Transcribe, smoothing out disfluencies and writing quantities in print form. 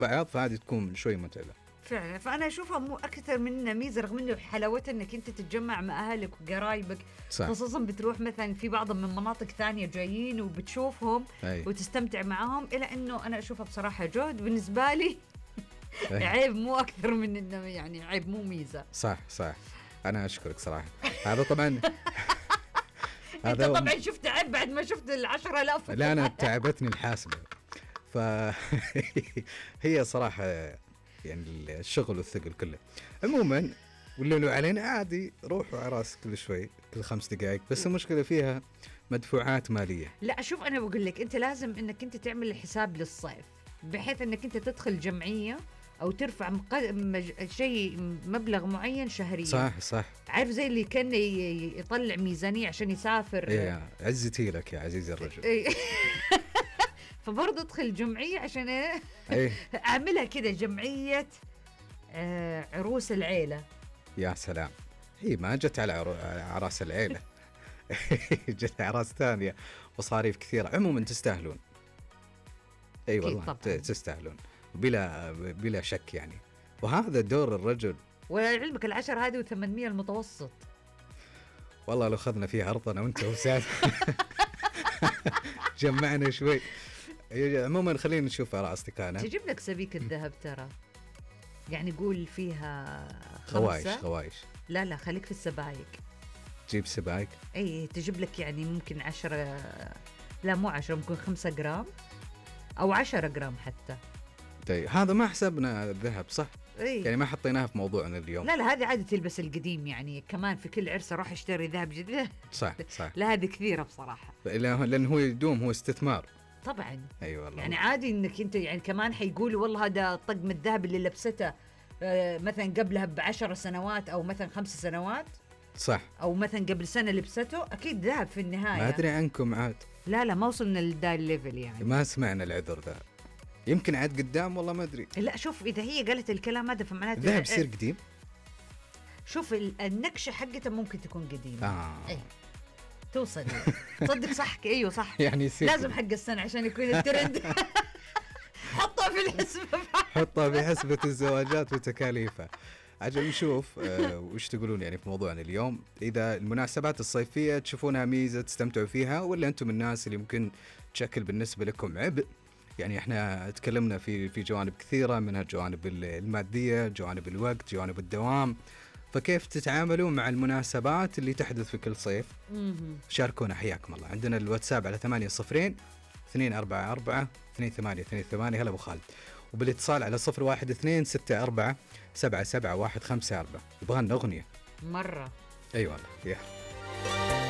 بعض، فهذه تكون شوي متعبة فعلا. فأنا أشوفها مو أكثر من ميزة، رغم إنه حلاوتها إنك أنت تتجمع مع أهلك وقرايبك، صح. خصوصا بتروح مثلا في بعض من مناطق ثانية جايين وبتشوفهم أي. وتستمتع معهم، إلى إنه أنا أشوفها بصراحة جهد بالنسبة لي. أي. عيب مو أكثر من إنه يعني عيب مو ميزة. صح صح، أنا أشكرك صراحة. هذا طبعا أنت طبعا شفت عيب بعد ما شفت 10,000. لا أنا تعبتني الحاسبة. فهي صراحة يعني الشغل والثقل كله. عموما واللي لو علينا عادي روحوا عراس كل شوي كل 5 دقائق، بس المشكلة فيها مدفوعات مالية. لا شوف أنا بقول لك أنت لازم إنك أنت تعمل حساب للصيف، بحيث إنك أنت تدخل جمعية أو ترفع شيء مبلغ معين شهريا. صح صح. عارف زي اللي كان يطلع ميزانية عشان يسافر. إيه عزتي لك يا عزيزي الرجل. فبرضه ادخل جمعية عشان إيه؟ أعملها كده جمعية عروس العيلة. يا سلام، هي ما جت على عراس العيلة. جت عراس ثانية وصاريف كثيرة. عموما تستاهلون. أي والله تستاهلون بلا شك يعني، وهذا دور الرجل. ولعلمك 10 هذه و800 المتوسط. والله لو خذنا فيها أرضنا وانت وسعد جمعنا شوي. عموما خلينا نشوف آراء أصدقائنا. تجيب لك سبيك الذهب ترى، يعني قول فيها خوايش. لا خليك في السبايك. تجيب سبايك؟ اي تجيب لك يعني ممكن 10، لا مو 10، ممكن 5 جرام أو 10 جرام حتى. طيب هذا ما حسبنا الذهب صح؟ إيه؟ يعني ما حطيناها في موضوعنا اليوم. لا هذه عادة تلبس القديم يعني، كمان في كل عرس أروح أشتري ذهب جديد. صح. لا هذه كثيرة بصراحة، لأن هو يدوم، هو استثمار طبعا. أيوة والله. يعني عادي إنك أنت يعني كمان حيقولوا والله هذا طقم الذهب اللي لبسته مثلا قبلها ب10 سنوات أو مثلا 5 سنوات، صح، أو مثلا قبل سنة لبسته، أكيد ذهب في النهاية. ما أدري عنكم عاد. لا ما وصلنا للدا الليفل يعني، ما سمعنا العذر ذا، يمكن عاد قدام والله ما أدري. لا شوف إذا هي قالت الكلام هذا فمعناته الذهب يصير قديم. شوف النكشة حقتها ممكن تكون قديمة. أي توصل تصدق صح. أيوه صح يعني يصير لازم حق السنة عشان يكون الترند. حطها في الحسبة. حطها في حسبة الزواجات وتكاليفها. عجل نشوف وش تقولون يعني في موضوعنا اليوم. إذا المناسبات الصيفية تشوفونها ميزة تستمتعوا فيها، ولا أنتم الناس اللي ممكن تشكل بالنسبة لكم عبء؟ يعني احنا تكلمنا في جوانب كثيرة، منها الجوانب المادية، جوانب الوقت، جوانب الدوام. فكيف تتعاملوا مع المناسبات اللي تحدث في كل صيف؟ شاركونا حياكم الله. عندنا الواتساب على 8002442828. هلا أبو خالد. وبالاتصال على 012647777154. يبغى لنا أغنية مرة. أي والله.